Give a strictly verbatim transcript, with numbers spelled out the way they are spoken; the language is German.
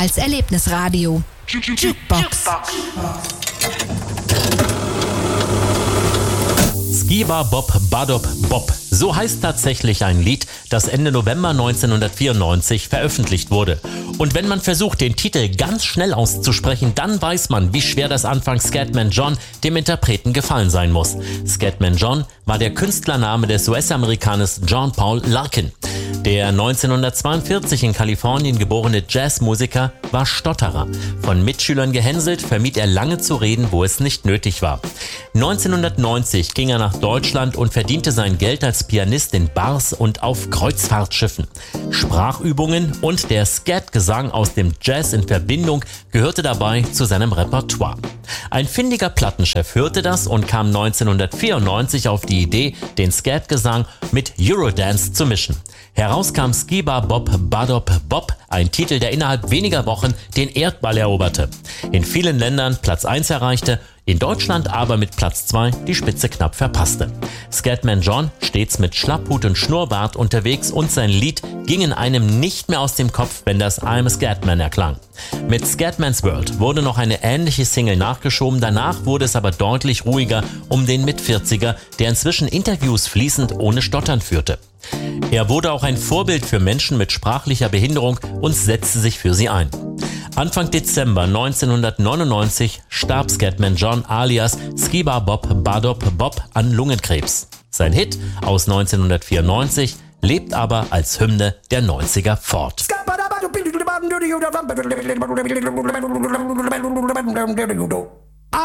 als Erlebnisradio. Jukebox. Skiba Bob Badop Bob. So heißt tatsächlich ein Lied, das Ende November neunzehnhundertvierundneunzig veröffentlicht wurde. Und wenn man versucht, den Titel ganz schnell auszusprechen, dann weiß man, wie schwer das anfangs Scatman John dem Interpreten gefallen sein muss. Scatman John war der Künstlername des U S-Amerikaners John Paul Larkin. Der neunzehnhundertzweiundvierzig in Kalifornien geborene Jazzmusiker war Stotterer. Von Mitschülern gehänselt, vermied er lange zu reden, wo es nicht nötig war. neunzehnhundertneunzig ging er nach Deutschland und verdiente sein Geld als Pianist in Bars und auf Kreuzfahrtschiffen. Sprachübungen und der Scat-Gesang aus dem Jazz in Verbindung gehörte dabei zu seinem Repertoire. Ein findiger Plattenchef hörte das und kam neunzehnhundertvierundneunzig auf die Idee, den Scat-Gesang mit Eurodance zu mischen. Heraus kam Skiba Bob Badop Bob, ein Titel, der innerhalb weniger Wochen den Erdball eroberte. In vielen Ländern Platz eins erreichte, in Deutschland aber mit Platz zwei die Spitze knapp verpasste. Scatman John stets mit Schlapphut und Schnurrbart unterwegs und sein Lied ging einem nicht mehr aus dem Kopf, wenn das I'm a Scatman erklang. Mit Scatman's World wurde noch eine ähnliche Single nachgeschoben, danach wurde es aber deutlich ruhiger um den Mitvierziger, der inzwischen Interviews fließend ohne Stottern führte. Er wurde auch ein Vorbild für Menschen mit sprachlicher Behinderung und setzte sich für sie ein. Anfang Dezember neunzehnhundertneunundneunzig starb Scatman John alias Skiba Bob Badop Bob an Lungenkrebs. Sein Hit aus neunzehnhundertvierundneunzig lebt aber als Hymne der neunziger fort.